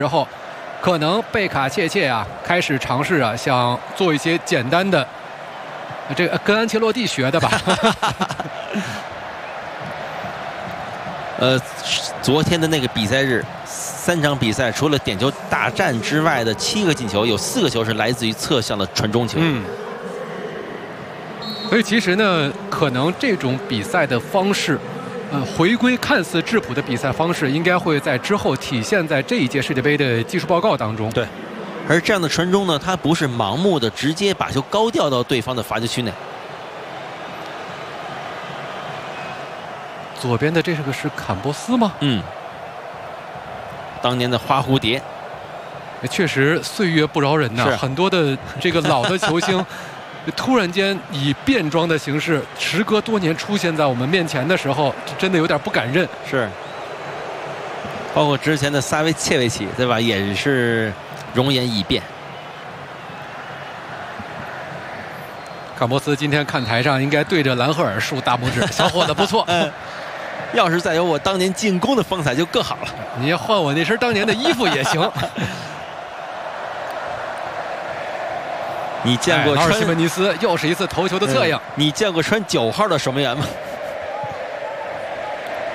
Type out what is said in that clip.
然后，可能贝卡切切啊开始尝试啊，想做一些简单的，这个跟安切洛蒂学的吧。 昨天的那个比赛日，3场比赛除了点球大战之外的7个进球，有4个球是来自于侧向的传中球。 所以其实呢，可能这种比赛的方式，回归看似质朴的比赛方式，应该会在之后体现在这一届世界杯的技术报告当中。 对，而这样的传中呢，它不是盲目的直接把球高吊到对方的罚球区内。 左边的这是坎波斯吗？ 当年的花蝴蝶， 确实岁月不饶人呐，很多的这个老的球星。突然间以变装的形式，时隔多年出现在我们面前的时候，真的有点不敢认。 是，包括之前的萨维切维奇，对吧？也是容颜已变。 坎波斯今天看台上应该对着兰赫尔竖大拇指，小伙子不错。 要是再有我当年进攻的风采就更好了。 你要换我那身当年的衣服也行。 你见过劳尔西门尼斯又是一次头球的侧应。 你见过穿9号的守门员吗？